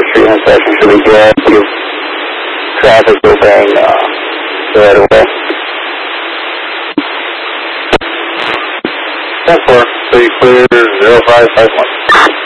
treatment session should be good. Traffic moving right away. 10-4, stay clear, 0551.